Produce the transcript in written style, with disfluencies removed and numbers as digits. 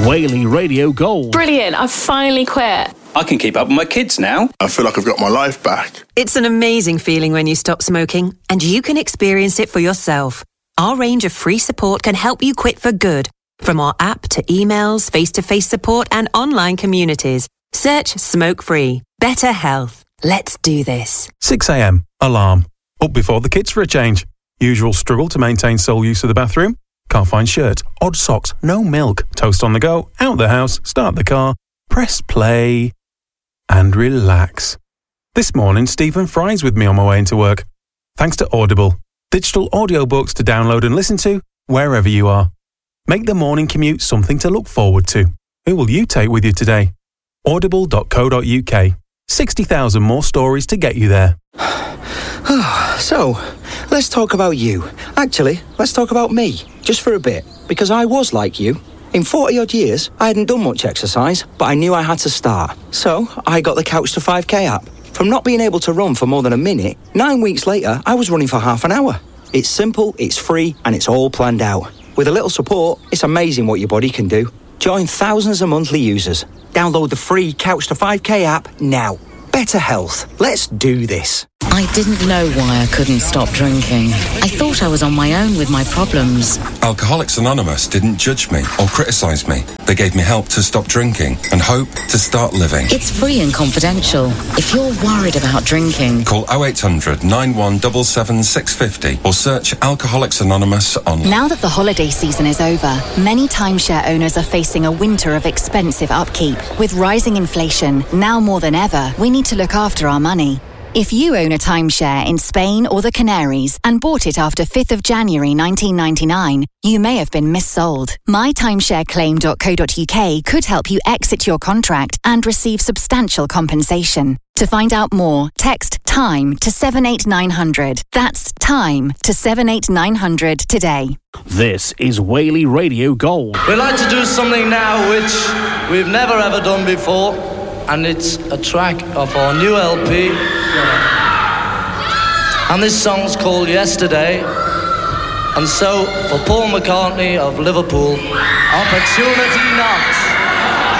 Whaley Radio Gold. Brilliant, I've finally quit. I can keep up with my kids now. I feel like I've got my life back. It's an amazing feeling when you stop smoking, and you can experience it for yourself. Our range of free support can help you quit for good. From our app to emails, face-to-face support and online communities. Search Smoke Free. Better health. Let's do this. 6 a.m. Alarm. Up before the kids for a change. Usual struggle to maintain sole use of the bathroom? Can't find shirt, odd socks, no milk, toast on the go, out the house, start the car, press play and relax. This morning, Stephen Fry's with me on my way into work. Thanks to Audible. Digital audiobooks to download and listen to wherever you are. Make the morning commute something to look forward to. Who will you take with you today? Audible.co.uk. 60,000 more stories to get you there. So, let's talk about you. Actually, let's talk about me, just for a bit, because I was like you. In 40-odd years, I hadn't done much exercise, but I knew I had to start. So, I got the Couch to 5K app. From not being able to run for more than a minute, 9 weeks later, I was running for half an hour. It's simple, it's free, and it's all planned out. With a little support, it's amazing what your body can do. Join thousands of monthly users. Download the free Couch to 5K app now. Better health. Let's do this. I didn't know why I couldn't stop drinking. I thought I was on my own with my problems. Alcoholics Anonymous didn't judge me or criticise me. They gave me help to stop drinking and hope to start living. It's free and confidential. If you're worried about drinking, call 0800 9177 650 or search Alcoholics Anonymous online. Now that the holiday season is over, many timeshare owners are facing a winter of expensive upkeep. With rising inflation, now more than ever, we need to look after our money. If you own a timeshare in Spain or the Canaries and bought it after 5th of January 1999, you may have been missold. MyTimeshareClaim.co.uk could help you exit your contract and receive substantial compensation. To find out more, text TIME to 78900. That's TIME to 78900 today. This is Whaley Radio Gold. We'd like to do something now which we've never ever done before, and it's a track of our new LP. And this song's called Yesterday. And so, for Paul McCartney of Liverpool, Opportunity Knocks.